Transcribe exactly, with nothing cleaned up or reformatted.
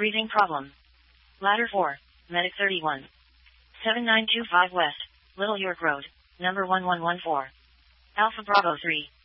Breathing problem. Ladder four, Medic thirty-one. seven nine two five West, Little York Road, number one one one four. Alpha Bravo three.